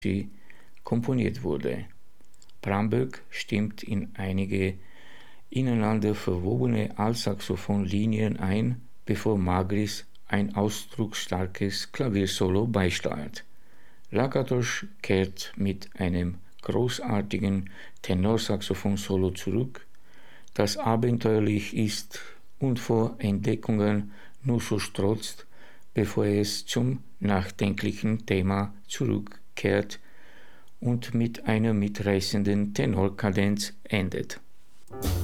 sie komponiert wurde. Bramberg stimmt in einige ineinander verwobene Altsaxophonlinien ein, bevor Magris ein ausdrucksstarkes Klaviersolo beisteuert. Lakatos kehrt mit einem großartigen Tenorsaxophon-Solo zurück, das abenteuerlich ist und vor Entdeckungen nur so strotzt, bevor es zum nachdenklichen Thema zurückkehrt und mit einer mitreißenden Tenorkadenz endet.